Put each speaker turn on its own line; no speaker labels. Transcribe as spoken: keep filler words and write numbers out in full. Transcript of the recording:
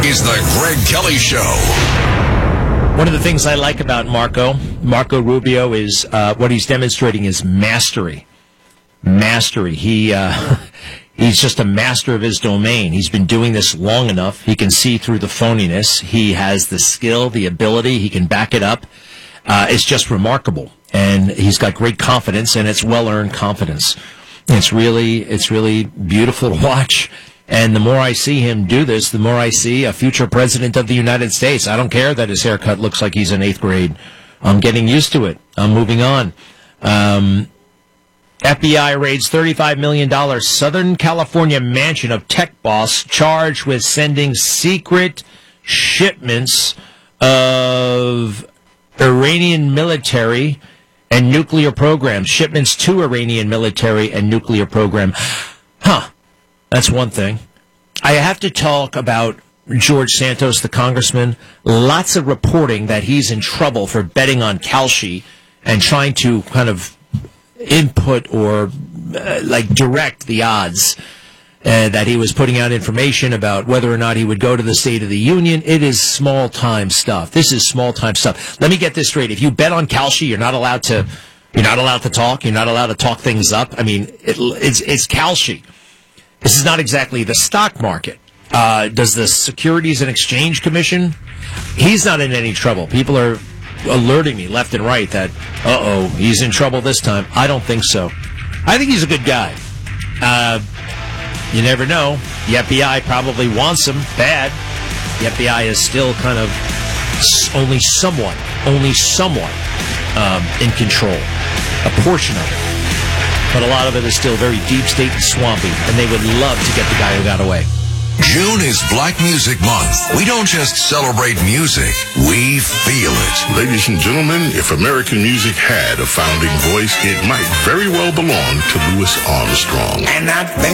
is the Greg Kelly Show.
One of the things I like about Marco, Marco Rubio, is uh, what he's demonstrating is mastery. Mastery. He uh, he's just a master of his domain. He's been doing this long enough. He can see through the phoniness. He has the skill, the ability. He can back it up. Uh, it's just remarkable. And he's got great confidence, and it's well-earned confidence. It's really, it's really beautiful to watch. And the more I see him do this, the more I see a future president of the United States. I don't care that his haircut looks like he's in eighth grade. I'm getting used to it. I'm moving on. Um, F B I raids thirty-five million dollars Southern California mansion of tech boss charged with sending secret shipments of Iranian military and nuclear programs. Shipments to Iranian military and nuclear program. Huh. That's one thing. I have to talk about George Santos, the congressman. Lots of reporting that he's in trouble for betting on Kalshi and trying to kind of input or uh, like direct the odds. Uh, that he was putting out information about whether or not he would go to the State of the Union. It is small-time stuff. This is small-time stuff. Let me get this straight. If you bet on Kalshi, you're not allowed to. You're not allowed to talk. You're not allowed to talk things up. I mean, it, it's it's Kalshi. This is not exactly the stock market. Uh, does the Securities and Exchange Commission? He's not in any trouble. People are alerting me left and right that, uh-oh, he's in trouble this time. I don't think so. I think he's a good guy. Uh, you never know. The F B I probably wants him bad. The F B I is still kind of only somewhat, only somewhat um, in control. A portion of it. But a lot of it is still very deep state and swampy, and they would love to get the guy who got away.
June is Black Music Month. We don't just celebrate music, we feel it.
Ladies and gentlemen, if American music had a founding voice, it might very well belong to Louis Armstrong.
And that